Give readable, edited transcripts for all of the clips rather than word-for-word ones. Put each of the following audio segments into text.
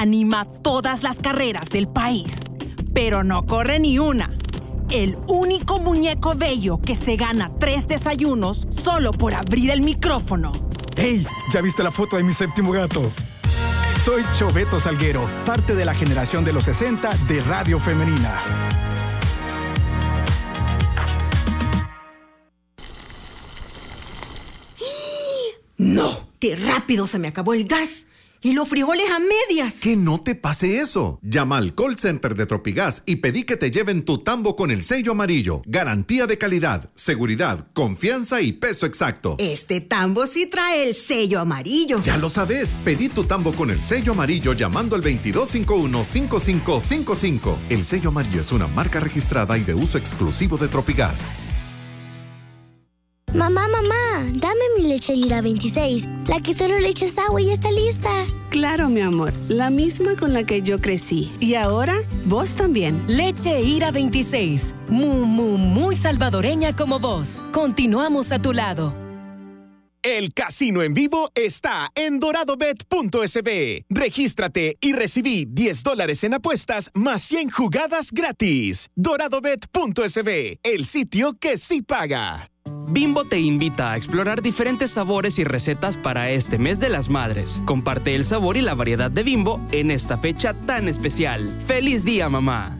anima todas las carreras del país, pero no corre ni una. El único muñeco bello que se gana 3 desayunos solo por abrir el micrófono. ¡Ey! ¿Ya viste la foto de mi séptimo gato? Soy Choveto Salguero, parte de la generación de los 60 de Radio Femenina. ¡No! ¡Qué rápido se me acabó el gas! ¡Y los frijoles a medias! Que no te pase eso. Llama al call center de Tropigas y pedí que te lleven tu tambo con el sello amarillo. Garantía de calidad, seguridad, confianza y peso exacto. Este tambo sí trae el sello amarillo. Ya lo sabes. Pedí tu tambo con el sello amarillo llamando al 2251-5555. El sello amarillo es una marca registrada y de uso exclusivo de Tropigas. Mamá, dame mi leche Lira 26, la que solo le echas agua y ya está lista. Claro, mi amor, la misma con la que yo crecí. Y ahora, vos también. Leche Ira 26, muy salvadoreña como vos. Continuamos a tu lado. El casino en vivo está en doradobet.sb. Regístrate y recibí $10 en apuestas más 100 jugadas gratis. Doradobet.sb, el sitio que sí paga. Bimbo te invita a explorar diferentes sabores y recetas para este mes de las madres. Comparte el sabor y la variedad de Bimbo en esta fecha tan especial. ¡Feliz día, mamá!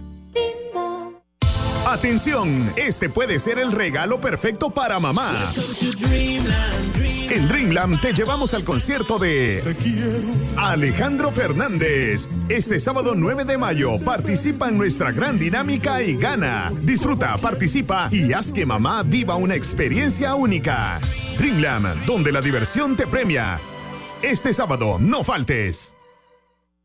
Atención, este puede ser el regalo perfecto para mamá. En Dreamland te llevamos al concierto de Alejandro Fernández. Este sábado 9 de mayo participa en nuestra gran dinámica y gana. Disfruta, participa y haz que mamá viva una experiencia única. Dreamland, donde la diversión te premia. Este sábado no faltes.